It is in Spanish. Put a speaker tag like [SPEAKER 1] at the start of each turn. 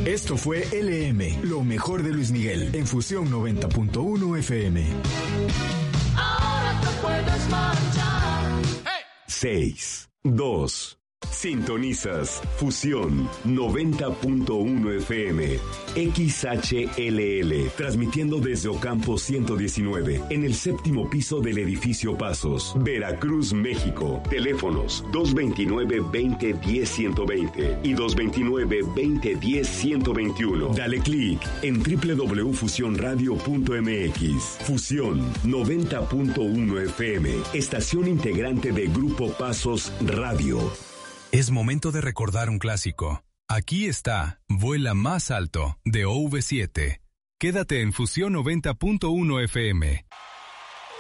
[SPEAKER 1] Esto fue LM, lo mejor de Luis Miguel, en Fusión 90.1 FM.
[SPEAKER 2] Ahora te puedes marchar.
[SPEAKER 3] 6, 2. Sintonizas Fusión 90.1 FM XHLL, transmitiendo desde Ocampo 119, en el séptimo piso del edificio Pasos, Veracruz, México. Teléfonos 229-2010-120 y 229-2010-121. Dale clic en www.fusionradio.mx. Fusión 90.1 FM, estación integrante de Grupo Pasos Radio.
[SPEAKER 4] Es momento de recordar un clásico. Aquí está, Vuela Más Alto, de OV7. Quédate en Fusión 90.1 FM.